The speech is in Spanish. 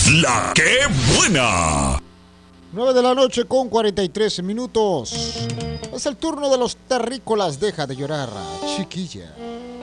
La que buena. 9 de la noche con 43 minutos. Es el turno de los terrícolas. Deja de llorar, chiquilla.